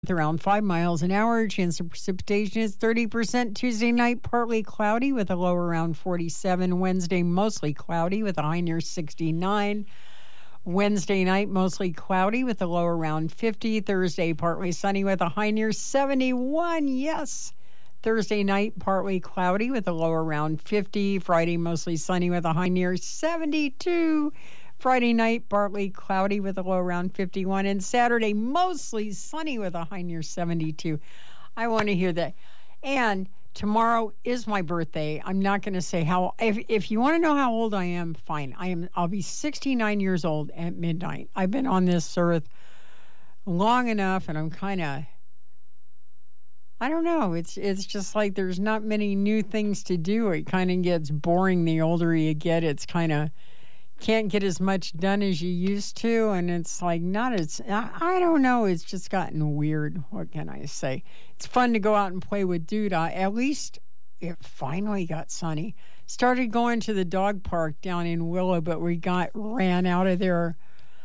with around 5 miles an hour. Chance of precipitation is 30%. Tuesday night, partly cloudy with a low around 47. Wednesday, mostly cloudy with a high near 69. Wednesday night, mostly cloudy with a low around 50. Thursday, partly sunny with a high near 71. Yes. Thursday night, partly cloudy with a low around 50. Friday, mostly sunny with a high near 72. Friday night, partly cloudy with a low around 51. And Saturday, mostly sunny with a high near 72. I want to hear that. And tomorrow is my birthday. I'm not going to say how. If you want to know how old I am, fine. I'll be 69 years old at midnight. I've been on this earth long enough, and I'm kind of, I don't know. It's just like there's not many new things to do. It kind of gets boring the older you get. It's kind of can't get as much done as you used to, and it's like not as, I don't know, it's just gotten weird. What can I say? It's fun to go out and play with Duda. At least it finally got sunny. Started going to the dog park down in Willow, but we ran out of there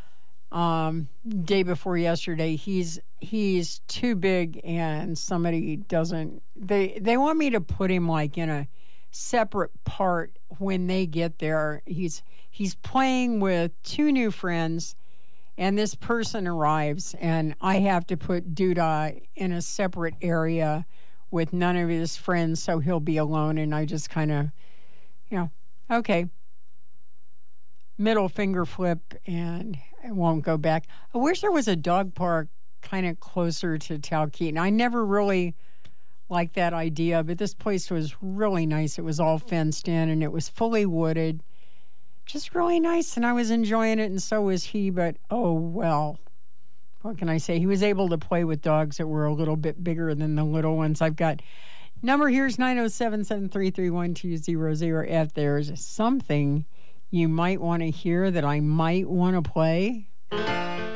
day before yesterday. He's too big, and somebody doesn't, they want me to put him like in a separate part when they get there. He's playing with two new friends, and this person arrives, and I have to put Duda in a separate area with none of his friends, so he'll be alone. And I just kind of, okay, middle finger flip, and I won't go back. I wish there was a dog park kind of closer to Talkeetna. I never really liked that idea, but this place was really nice. It was all fenced in, and it was fully wooded. Just really nice, and I was enjoying it, and so was he, but oh well. What can I say? He was able to play with dogs that were a little bit bigger than the little ones. I've got, number here is 907-733-1200. If there's something you might want to hear that I might want to play,